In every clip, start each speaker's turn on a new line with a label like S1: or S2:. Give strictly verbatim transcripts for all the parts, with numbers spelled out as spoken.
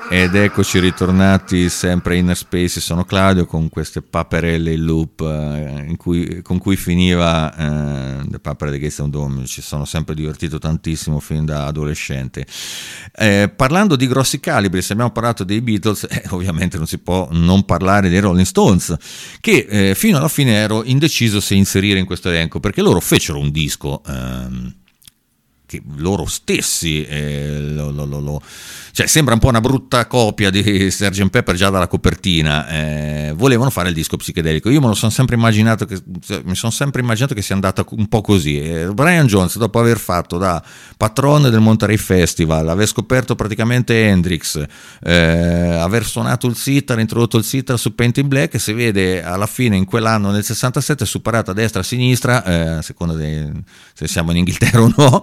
S1: Ed eccoci ritornati sempre in Inner Space. Sono Claudio con queste paperelle in loop eh, in cui, con cui finiva eh, The Papere di Gates Dome. Ci sono sempre divertito tantissimo fin da adolescente. Eh, parlando di grossi calibri, se abbiamo parlato dei Beatles, eh, ovviamente non si può non parlare dei Rolling Stones, che eh, fino alla fine ero indeciso se inserire in questo elenco, perché loro fecero un disco ehm, che loro stessi eh, lo, lo, lo, lo, cioè sembra un po' una brutta copia di sergeant Pepper già dalla copertina. Eh, volevano fare il disco psichedelico. Io me lo sono sempre immaginato che mi sono sempre immaginato che sia andata un po' così. eh, Brian Jones, dopo aver fatto da patron del Monterey Festival, aver scoperto praticamente Hendrix, eh, aver suonato il sitar, introdotto il sitar su Paint in Black, si vede alla fine in quell'anno nel sessantasette superata a destra a sinistra, eh, a seconda di, se siamo in Inghilterra o no,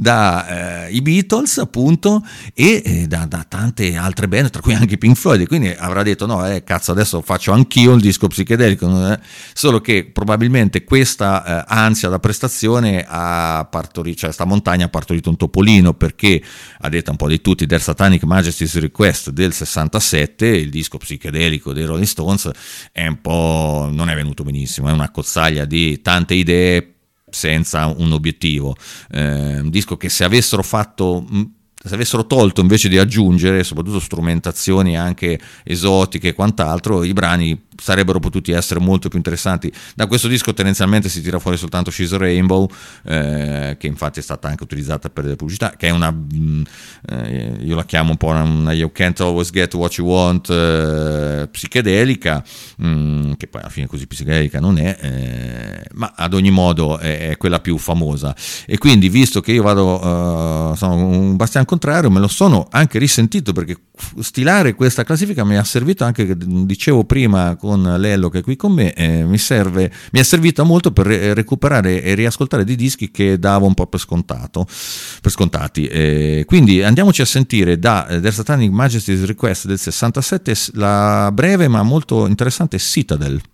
S1: da eh, i Beatles appunto e eh, da, da tante altre band, tra cui anche Pink Floyd. E quindi avrà detto no, eh, cazzo, adesso faccio anch'io il disco psichedelico. Non è? Solo che probabilmente questa eh, ansia da prestazione ha partorito, cioè sta montagna ha partorito un topolino, perché a detta un po' di tutti Their Satanic Majesty's Request del sessantasette, il disco psichedelico dei Rolling Stones, è un po', non è venuto benissimo, è una cozzaglia di tante idee senza un obiettivo, eh, un disco che se avessero fatto se avessero tolto invece di aggiungere soprattutto strumentazioni anche esotiche e quant'altro, i brani sarebbero potuti essere molto più interessanti. Da questo disco tendenzialmente si tira fuori soltanto She's a Rainbow, eh, che infatti è stata anche utilizzata per delle pubblicità, che è una mh, eh, io la chiamo un po' una, una You Can't Always Get What You Want eh, psichedelica, mh, che poi alla fine così psichedelica non è, eh, ma ad ogni modo è, è quella più famosa. E quindi, visto che io vado uh, sono un bastian contrario, me lo sono anche risentito, perché stilare questa classifica mi ha servito anche, dicevo prima con Lello che è qui con me, eh, mi serve mi è servita molto per re- recuperare e riascoltare dei dischi che davo un po' per scontato per scontati. Eh, quindi andiamoci a sentire da eh, Their Satanic Majesty's Request del sessantasette la breve ma molto interessante Citadel.